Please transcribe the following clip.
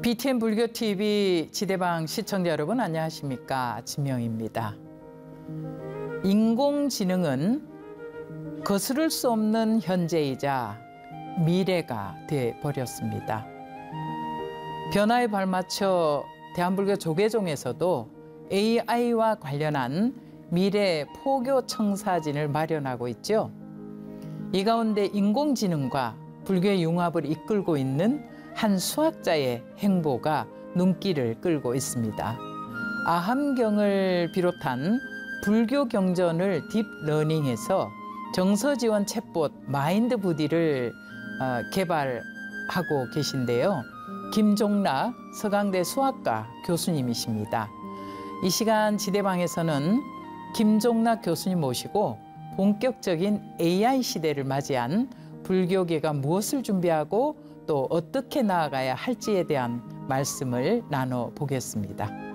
BTN 불교TV 지대방 시청자 여러분 안녕하십니까? 진명입니다. 인공지능은 거스를 수 없는 현재이자 미래가 되어버렸습니다. 변화에 발맞춰 대한불교 조계종에서도 AI와 관련한 미래 포교 청사진을 마련하고 있죠. 이 가운데 인공지능과 불교의 융합을 이끌고 있는 한 수학자의 행보가 눈길을 끌고 있습니다. 아함경을 비롯한 불교 경전을 딥러닝해서 정서지원 챗봇 마인드부디를 개발하고 계신데요. 김종락 서강대 수학과 교수님이십니다. 이 시간 지대방에서는 김종락 교수님 모시고 본격적인 AI 시대를 맞이한 불교계가 무엇을 준비하고 또 어떻게 나아가야 할지에 대한 말씀을 나눠보겠습니다.